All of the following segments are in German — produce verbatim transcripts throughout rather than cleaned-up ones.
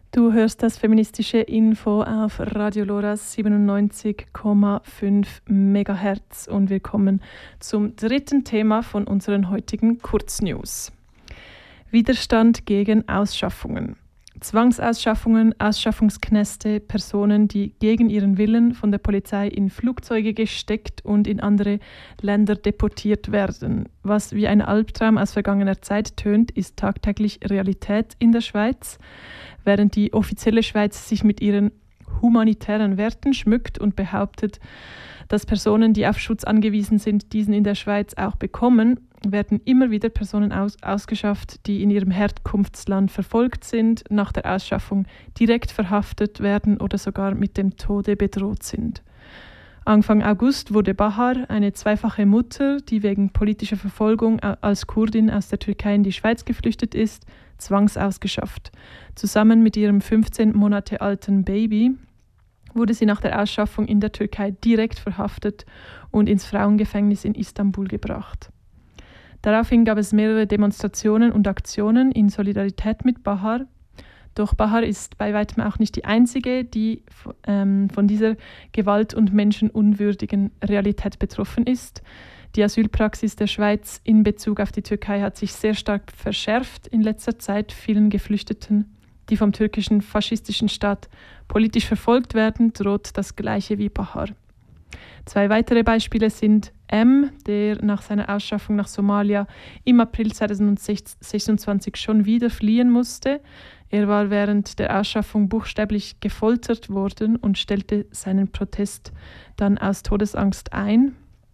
Du hörst das feministische Info auf Radio Loras siebenundneunzig Komma fünf Megahertz und wir kommen zum dritten Thema von unseren heutigen Kurznews. Widerstand gegen Ausschaffungen. Zwangsausschaffungen, Ausschaffungsknäste, Personen, die gegen ihren Willen von der Polizei in Flugzeuge gesteckt und in andere Länder deportiert werden. Was wie ein Albtraum aus vergangener Zeit tönt, ist tagtäglich Realität in der Schweiz. Während die offizielle Schweiz sich mit ihren humanitären Werten schmückt und behauptet, dass Personen, die auf Schutz angewiesen sind, diesen in der Schweiz auch bekommen, werden immer wieder Personen aus, ausgeschafft, die in ihrem Herkunftsland verfolgt sind, nach der Ausschaffung direkt verhaftet werden oder sogar mit dem Tode bedroht sind. Anfang August wurde Bahar, eine zweifache Mutter, die wegen politischer Verfolgung als Kurdin aus der Türkei in die Schweiz geflüchtet ist, zwangsausgeschafft. Zusammen mit ihrem fünfzehn Monate alten Baby wurde sie nach der Ausschaffung in der Türkei direkt verhaftet und ins Frauengefängnis in Istanbul gebracht. Daraufhin gab es mehrere Demonstrationen und Aktionen in Solidarität mit Bahar. Doch Bahar ist bei weitem auch nicht die einzige, die ähm, von dieser gewalt- und menschenunwürdigen Realität betroffen ist. Die Asylpraxis der Schweiz in Bezug auf die Türkei hat sich sehr stark verschärft in letzter Zeit. Vielen Geflüchteten, die vom türkischen faschistischen Staat politisch verfolgt werden, droht das Gleiche wie Bahar. Zwei weitere Beispiele sind M, der nach seiner Ausschaffung nach Somalia im April zweitausendsechsundzwanzig schon wieder fliehen musste. Er war während der Ausschaffung buchstäblich gefoltert worden und stellte seinen Protest dann aus Todesangst ein.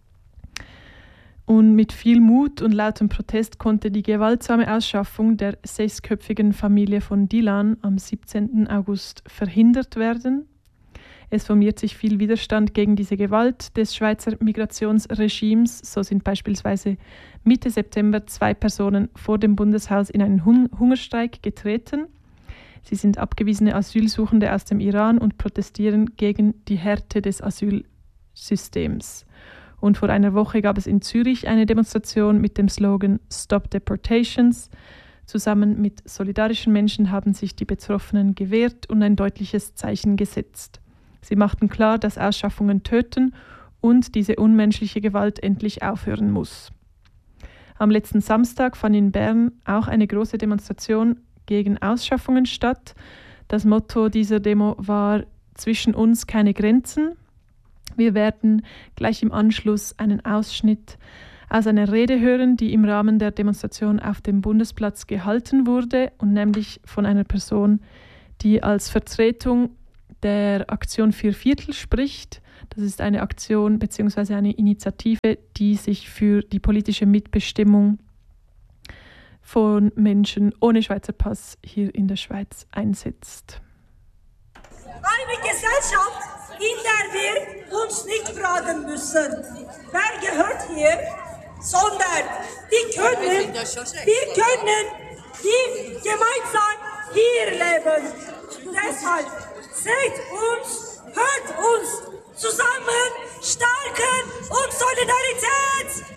Und mit viel Mut und lautem Protest konnte die gewaltsame Ausschaffung der sechsköpfigen Familie von Dilan am siebzehnten August verhindert werden. Es formiert sich viel Widerstand gegen diese Gewalt des Schweizer Migrationsregimes. So sind beispielsweise Mitte September zwei Personen vor dem Bundeshaus in einen Hungerstreik getreten. Sie sind abgewiesene Asylsuchende aus dem Iran und protestieren gegen die Härte des Asylsystems. Und vor einer Woche gab es in Zürich eine Demonstration mit dem Slogan Stop Deportations. Zusammen mit solidarischen Menschen haben sich die Betroffenen gewehrt und ein deutliches Zeichen gesetzt. Sie machten klar, dass Ausschaffungen töten und diese unmenschliche Gewalt endlich aufhören muss. Am letzten Samstag fand in Bern auch eine große Demonstration gegen Ausschaffungen statt. Das Motto dieser Demo war „Zwischen uns keine Grenzen". Wir werden gleich im Anschluss einen Ausschnitt aus einer Rede hören, die im Rahmen der Demonstration auf dem Bundesplatz gehalten wurde und nämlich von einer Person, die als Vertretung der Aktion Vier Viertel spricht. Das ist eine Aktion bzw. eine Initiative, die sich für die politische Mitbestimmung von Menschen ohne Schweizer Pass hier in der Schweiz einsetzt. Eine Gesellschaft, in der wir uns nicht fragen müssen, wer gehört hier, sondern die können, wir können die gemeinsam hier leben. Deshalb seht uns, hört uns, zusammen stärken und Solidarität!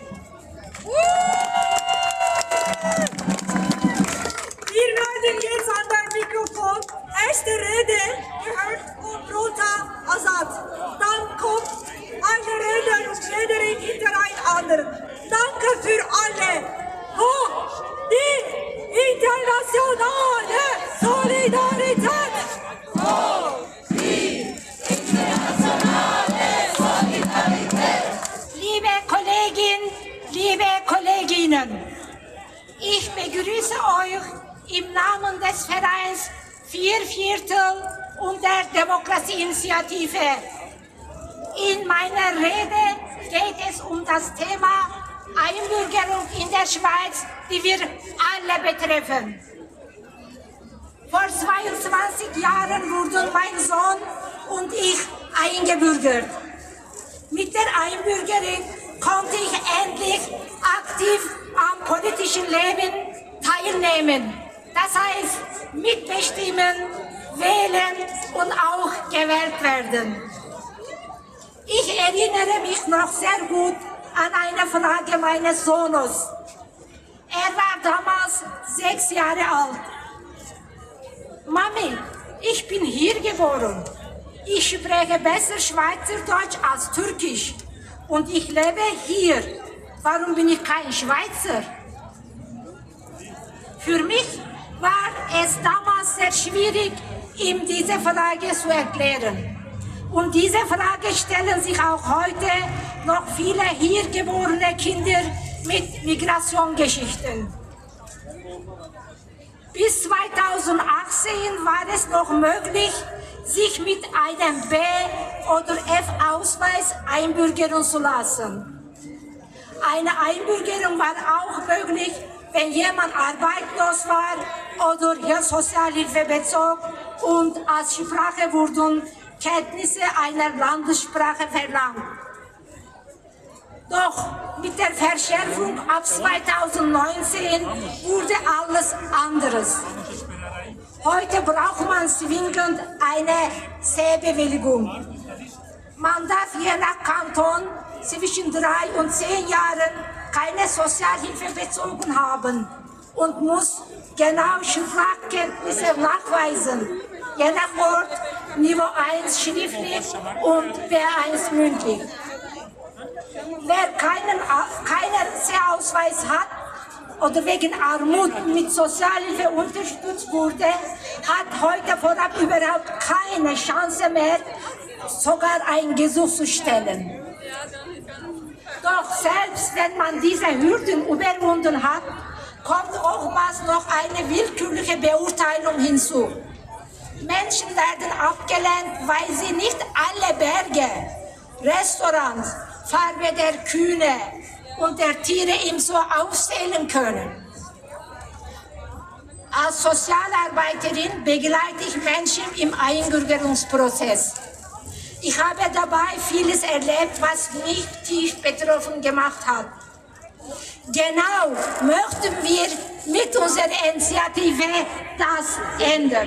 Wir werden jetzt an der Mikrofon erste Rede gehört von Rota Azad. Dann kommt eine Redner und Rednerin hinter ein anderen. Danke für alle. Hoch die internationale Solidarität! Hoch die internationale Solidarität! Liebe Kolleginnen, liebe Kolleginnen, ich begrüße euch im Namen des Vereins Vier Viertel und der Demokratieinitiative. In meiner Rede geht es um das Thema Einbürgerung in der Schweiz, die wir alle betreffen. Vor zweiundzwanzig Jahren wurden mein Sohn und ich eingebürgert. Mit der Einbürgerung konnte ich endlich aktiv am politischen Leben teilnehmen. Das heißt, mitbestimmen, wählen und auch gewählt werden. Ich erinnere mich noch sehr gut an eine Frage meines Sohnes. Er war damals sechs Jahre alt. Mami, Ich bin hier geboren. Ich spreche besser Schweizerdeutsch als Türkisch. Und ich lebe hier. Warum bin ich kein Schweizer? Für mich war es damals sehr schwierig, ihm diese Frage zu erklären. Und diese Frage stellen sich auch heute noch viele hier geborene Kinder mit Migrationsgeschichten. Bis zweitausendachtzehn war es noch möglich, sich mit einem B- oder F-Ausweis einbürgern zu lassen. Eine Einbürgerung war auch möglich, wenn jemand arbeitslos war oder Sozialhilfe bezog und als Sprache wurden Kenntnisse einer Landessprache verlangt. Doch mit der Verschärfung ab zweitausendneunzehn wurde alles anderes. Heute braucht man zwingend eine Sehbewilligung. Man darf je nach Kanton zwischen drei und zehn Jahren keine Sozialhilfe bezogen haben und muss genau Sprachkenntnisse nachweisen, je nach Ort Niveau eins schriftlich und B eins mündlich. Wer keinen, keinen Sehausweis hat oder wegen Armut mit Sozialhilfe unterstützt wurde, hat heute vorab überhaupt keine Chance mehr, sogar ein Gesuch zu stellen. Doch selbst wenn man diese Hürden überwunden hat, kommt oftmals noch eine willkürliche Beurteilung hinzu. Menschen werden abgelehnt, weil sie nicht alle Berge, Restaurants, Farbe der Kühe und der Tiere im Zoo aufzählen können. Als Sozialarbeiterin begleite ich Menschen im Einbürgerungsprozess. Ich habe dabei vieles erlebt, was mich tief betroffen gemacht hat. Genau möchten wir mit unserer Initiative das ändern.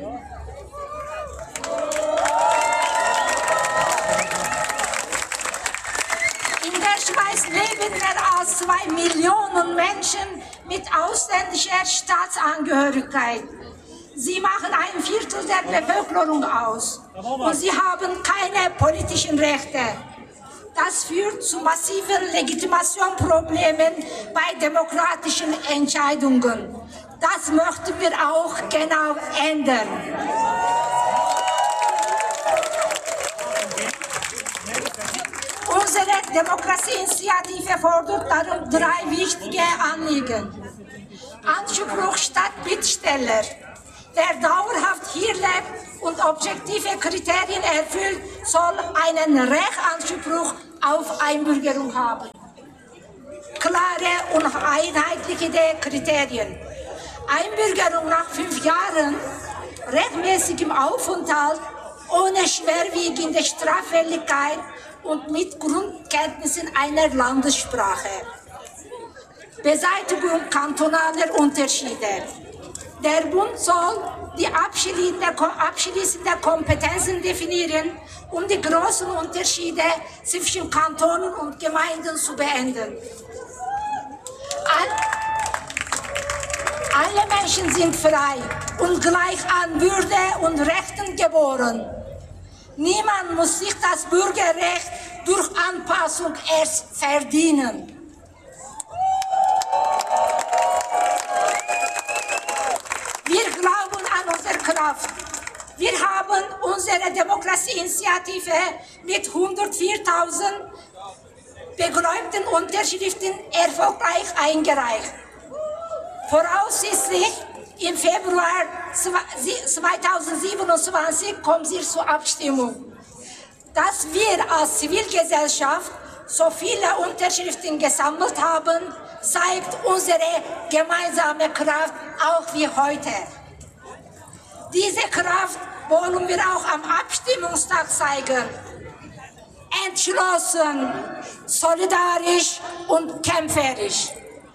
In der Schweiz leben mehr als zwei Millionen Menschen mit ausländischer Staatsangehörigkeit. Sie machen ein Viertel der Bevölkerung aus und sie haben keine politischen Rechte. Das führt zu massiven Legitimationsproblemen bei demokratischen Entscheidungen. Das möchten wir auch genau ändern. Unsere Demokratieinitiative fordert darum drei wichtige Anliegen. Anspruch statt Bittsteller. Wer dauerhaft hier lebt und objektive Kriterien erfüllt, soll einen Rechtsanspruch auf Einbürgerung haben. Klare und einheitliche Kriterien. Einbürgerung nach fünf Jahren, rechtmäßigem Aufenthalt, ohne schwerwiegende Straffälligkeit und mit Grundkenntnissen einer Landessprache. Beseitigung kantonaler Unterschiede. Der Bund soll die abschließenden Kompetenzen definieren, um die großen Unterschiede zwischen Kantonen und Gemeinden zu beenden. Alle Menschen sind frei und gleich an Würde und Rechten geboren. Niemand muss sich das Bürgerrecht durch Anpassung erst verdienen. Wir glauben an unsere Kraft. Wir haben unsere Demokratieinitiative mit hundertviertausend begläubigten Unterschriften erfolgreich eingereicht. Voraussichtlich im Februar zweitausendsiebenundzwanzig kommt sie zur Abstimmung. Dass wir als Zivilgesellschaft so viele Unterschriften gesammelt haben, zeigt unsere gemeinsame Kraft auch wie heute. Diese Kraft wollen wir auch am Abstimmungstag zeigen. Entschlossen, solidarisch und kämpferisch.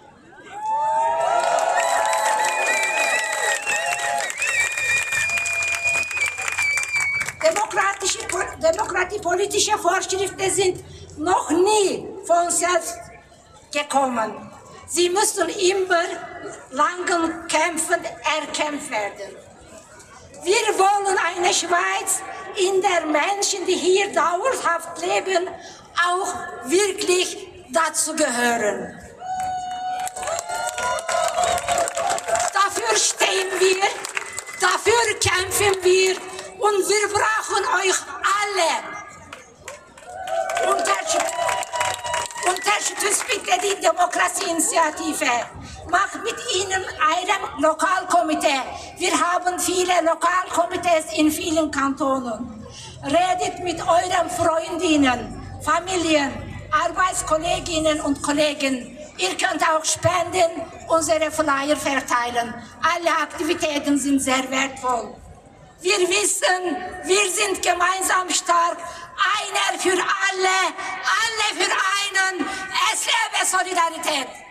Demokratische, demokratiepolitische Vorschriften sind noch nie von selbst gekommen. Sie müssen immer langen Kämpfen erkämpft werden. Wir wollen eine Schweiz, in der Menschen, die hier dauerhaft leben, auch wirklich dazu gehören. Dafür stehen wir, dafür kämpfen wir und wir brauchen euch alle. Unterstützt bitte die Demokratieinitiative. Macht mit ihnen ein Lokalkomitee. Wir haben viele Lokalkomitees in vielen Kantonen. Redet mit euren Freundinnen, Familien, Arbeitskolleginnen und Kollegen. Ihr könnt auch spenden, unsere Flyer verteilen. Alle Aktivitäten sind sehr wertvoll. Wir wissen, wir sind gemeinsam stark. Einer für alle, alle für einen. Es lebe Solidarität.